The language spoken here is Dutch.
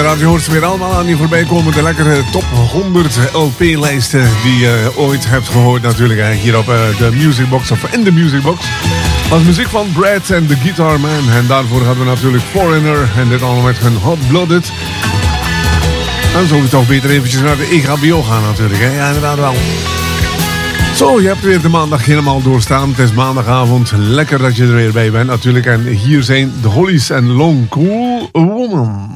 de radio hoort ze weer allemaal aan die voorbij komen. De lekkere top 100 LP-lijsten die je ooit hebt gehoord natuurlijk hier op de Musicbox of in de Musicbox. Als muziek van Brad en The Guitar Man. En daarvoor hadden we natuurlijk Foreigner en dit allemaal met hun Hot Blooded. Dan zou je toch beter eventjes naar de EHBO gaan natuurlijk. Hè? Ja, inderdaad wel. Zo, je hebt weer de maandag helemaal doorstaan. Het is maandagavond. Lekker dat je er weer bij bent natuurlijk. En hier zijn de Hollies en Long Cool Woman.